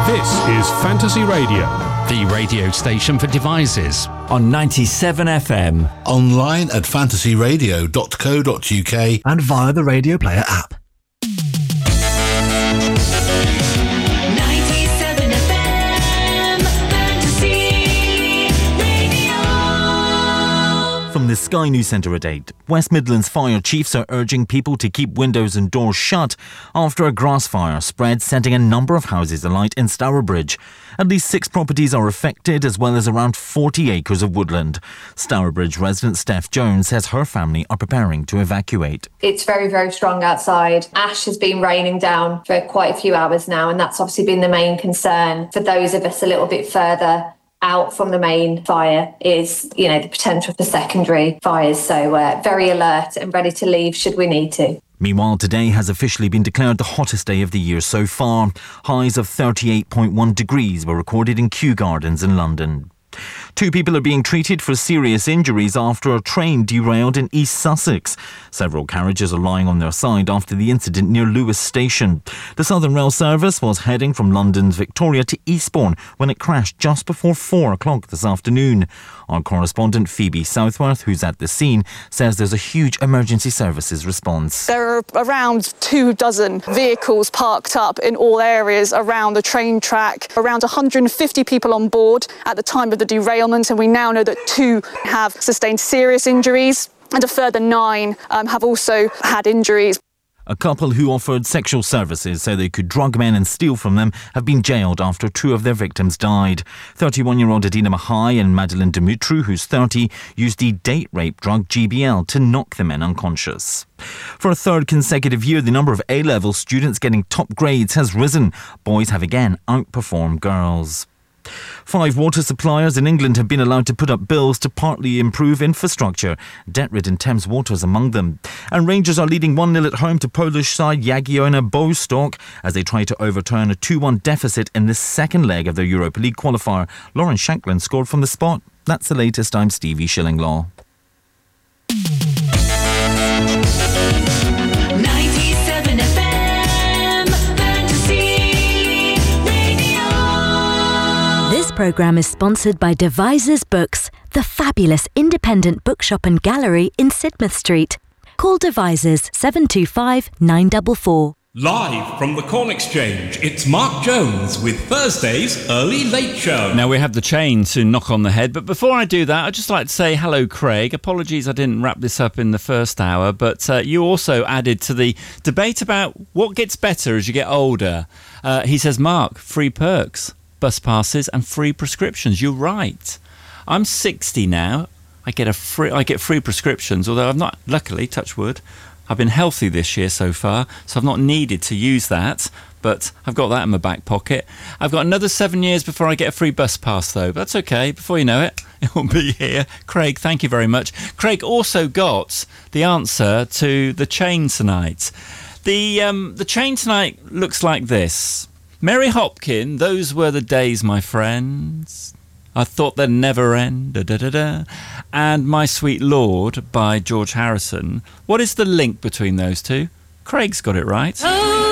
This is Fantasy Radio, the radio station for devices. On 97 FM. Online at fantasyradio.co.uk and via the Radio Player app. 97 FM Fantasy Radio. From the Sky News Centre at 8, West Midlands fire chiefs are urging people to keep windows and doors shut after a grass fire spread, setting a number of houses alight in Stourbridge. At least 6 properties are affected, as well as around 40 acres of woodland. Stourbridge resident Steph Jones says her family are preparing to evacuate. It's very, very strong outside. Ash has been raining down for quite a few hours now, and that's obviously been the main concern for those of us a little bit further out from the main fire is, the potential for secondary fires. So very alert and ready to leave should we need to. Meanwhile, today has officially been declared the hottest day of the year so far. Highs of 38.1 degrees were recorded in Kew Gardens in London. 2 people are being treated for serious injuries after a train derailed in East Sussex. Several carriages are lying on their side after the incident near Lewes Station. The Southern Rail service was heading from London's Victoria to Eastbourne when it crashed just before 4 o'clock this afternoon. Our correspondent Phoebe Southworth, who's at the scene, says there's a huge emergency services response. There are around 24 vehicles parked up in all areas around the train track, around 150 people on board at the time of the derailment, and we now know that 2 have sustained serious injuries and a further 9 have also had injuries. A couple who offered sexual services so they could drug men and steal from them have been jailed after 2 of their victims died. 31-year-old Adina Mahai and Madeleine Dumitru, who's 30, used the date rape drug GBL to knock the men unconscious. For a 3rd consecutive year, the number of A-level students getting top grades has risen. Boys have again outperformed girls. 5 water suppliers in England have been allowed to put up bills to partly improve infrastructure. Debt-ridden Thames Water's among them. And Rangers are leading 1-0 at home to Polish side Jagiellona Bostock as they try to overturn a 2-1 deficit in the second leg of their Europa League qualifier. Lauren Shanklin scored from the spot. That's the latest. I'm Stevie Shillinglaw. 97 FM Fantasy Radio. This programme is sponsored by Devises Books, the fabulous independent bookshop and gallery in Sidmouth Street. Call Devises 725 944. Live from the Corn Exchange, it's Mark Jones with Thursday's Early Late Show. Now, we have the chain to knock on the head, but before I do that, I'd just like to say hello, Craig. Apologies I didn't wrap this up in the first hour, but you also added to the debate about what gets better as you get older. He says, Mark, free perks, bus passes and free prescriptions. You're right. I'm 60 now. I get free prescriptions, although I've not, luckily, touch wood, I've been healthy this year so far, so I've not needed to use that, but I've got that in my back pocket. I've got another 7 years before I get a free bus pass, though. But that's okay. Before you know it, it will be here. Craig, thank you very much. Craig also got the answer to the chain tonight. The chain tonight looks like this. Mary Hopkin, those were the days, my friends. I thought they'd never end. Da, da, da, da. And My Sweet Lord by George Harrison. What is the link between those two? Craig's got it right.